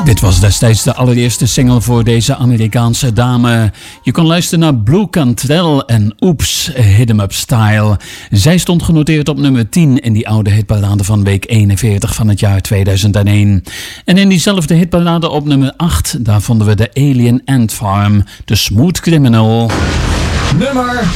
Dit was destijds de allereerste single voor deze Amerikaanse dame. Je kon luisteren naar Blue Cantrell en Oeps, Hit 'em Up Style. Zij stond genoteerd op nummer 10 in die oude hitparade van week 41 van het jaar 2001. En in diezelfde hitparade op nummer 8, daar vonden we de Alien Ant Farm, The Smooth Criminal. Nummer